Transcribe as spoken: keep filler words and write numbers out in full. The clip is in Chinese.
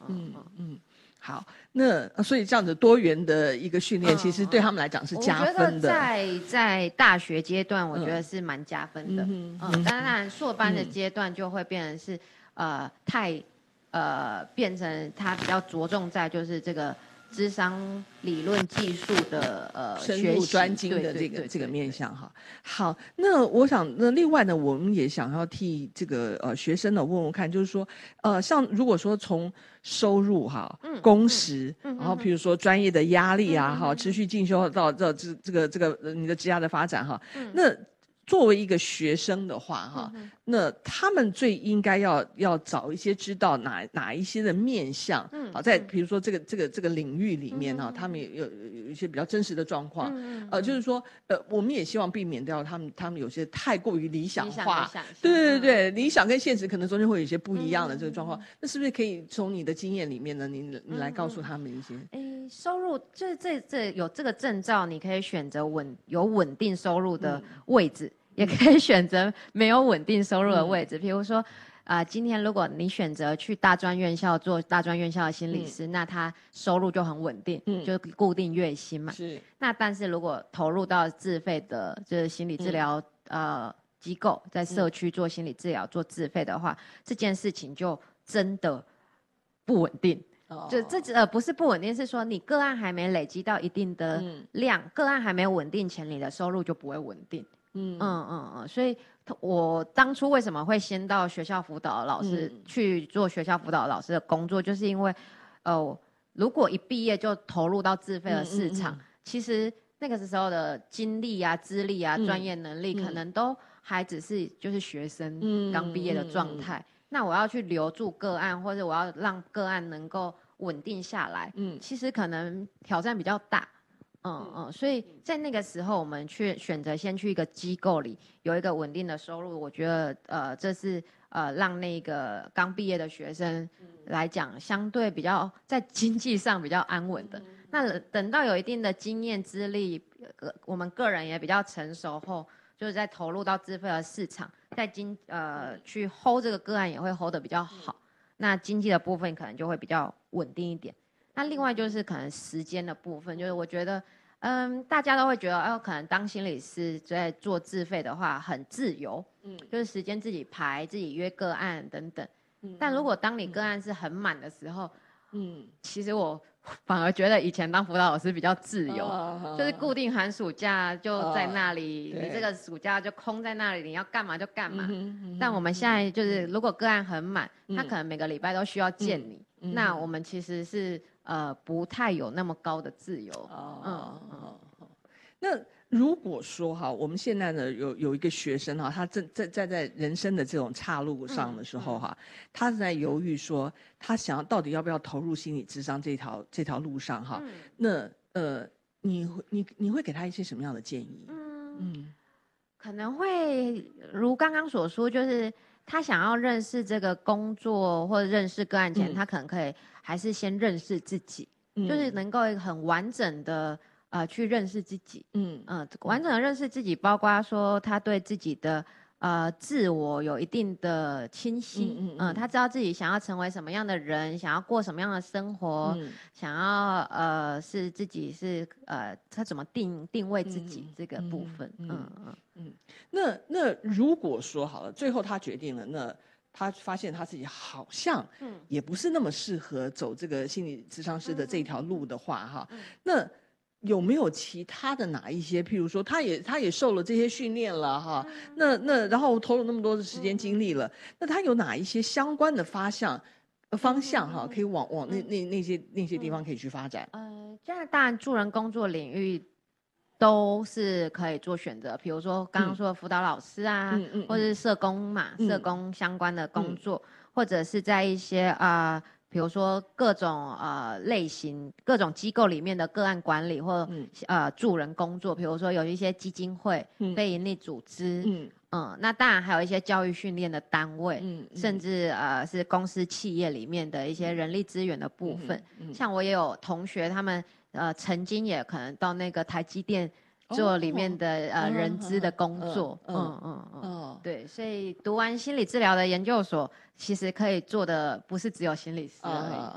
嗯嗯。好，那所以这样子多元的一个训练， 嗯、 其实对他们来讲是加分的。 我觉得在在大学阶段，我觉得是蛮加分的。嗯，嗯当然硕班的阶段就会变成是、嗯、呃太呃变成它比较着重在就是这个諮商理论技术的呃深入专精的这个这个面向哈。好，那我想那另外呢，我们也想要替这个呃学生呢问问看，就是说呃像如果说从收入哈、嗯、工时、嗯，然后比如说专业的压力啊哈、嗯，持续进修到到这这个这个你的职业的发展哈、嗯，那作为一个学生的话哈、嗯，那他们最应该要要找一些知道哪哪一些的面向，嗯，好，在比如说这个这个这个领域里面哈、嗯，他们有有一些比较真实的状况，嗯呃，就是说呃，我们也希望避免掉他们他们有些太过于理想化， 理想对对对，嗯、理想跟现实可能中间会有一些不一样的这个状况，嗯、那是不是可以从你的经验里面呢，你你来告诉他们一些？ 哎，收入就是这这有这个证照，你可以选择稳有稳定收入的位置。嗯也可以选择没有稳定收入的位置，比如说，啊、呃，今天如果你选择去大专院校做大专院校的心理师，嗯、那他收入就很稳定，嗯，就固定月薪嘛。是。那但是如果投入到自费的，就是心理治疗、嗯、呃机构，在社区做心理治疗、嗯、做自费的话，这件事情就真的不稳定。哦、就这呃不是不稳定，是说你个案还没累积到一定的量，嗯、个案还没有稳定前，你的收入就不会稳定。嗯嗯嗯嗯，所以我当初为什么会先到学校辅导老师、嗯、去做学校辅导老师的工作，就是因为，呃，如果一毕业就投入到自费的市场，嗯嗯嗯其实那个时候的经历啊、资历啊、专、嗯、业能力，可能都还只是就是学生刚毕业的状态。嗯嗯嗯嗯那我要去留住个案，或者我要让个案能够稳定下来，嗯，其实可能挑战比较大。嗯嗯，所以在那个时候，我们去选择先去一个机构里有一个稳定的收入，我觉得呃，这是呃让那个刚毕业的学生来讲，相对比较在经济上比较安稳的。那等到有一定的经验资历，呃，我们个人也比较成熟后，就是在投入到自费的市场，在经呃去 hold 这个个案也会 hold 得比较好。那经济的部分可能就会比较稳定一点。那另外就是可能时间的部分，就是我觉得，嗯，大家都会觉得，哦，可能当心理师在做自费的话很自由，嗯，就是时间自己排、自己约个案等等。嗯，但如果当你个案是很满的时候，嗯，其实我反而觉得以前当辅导老师比较自由，哦、就是固定寒暑假就在那里，哦、你这个暑假就空在那里，你要干嘛就干嘛。嗯嗯、但我们现在就是，如果个案很满，嗯、他可能每个礼拜都需要见你，嗯、那我们其实是。呃，不太有那么高的自由。哦，嗯嗯，那如果说哈，我们现在呢有有一个学生哈，他正在在在人生的这种岔路上的时候哈，嗯嗯、他是在犹豫说，他想要到底要不要投入心理諮商这条这条路上哈？嗯、那呃，你你你会给他一些什么样的建议？嗯嗯，可能会如刚刚所说，就是他想要认识这个工作或者认识个案前，嗯、他可能可以。还是先认识自己，嗯、就是能够很完整的呃去认识自己，嗯嗯、呃，完整的认识自己，包括说他对自己的呃自我有一定的清晰，嗯嗯、呃、他知道自己想要成为什么样的人，想要过什么样的生活，嗯、想要呃是自己是呃他怎么定定位自己这个部分，嗯嗯 嗯, 嗯，那那如果说好了，最后他决定了那。他发现他自己好像也不是那么适合走这个心理諮商师的这条路的话哈，那有没有其他的哪一些，譬如说他也他也受了这些训练了哈，那那然后投入那么多的时间精力了，那他有哪一些相关的方向方向哈，可以往往那那那些那些地方可以去发展？ 呃，现在当然助人工作领域。都是可以做选择，比如说刚刚说的辅导老师啊，嗯嗯嗯、或者是社工嘛，嗯、社工相关的工作，嗯、或者是在一些啊、呃，比如说各种呃类型、各种机构里面的个案管理或、嗯、呃助人工作，比如说有一些基金会、嗯、非营利组织，嗯嗯，那当然还有一些教育训练的单位，嗯嗯、甚至呃是公司企业里面的一些人力资源的部分，嗯嗯、像我也有同学他们。呃，曾经也可能到那个台积电做里面的、哦、呃、嗯、人资的工作，嗯嗯 嗯, 嗯, 嗯，对，所以读完心理治疗的研究所，其实可以做的不是只有心理师而已。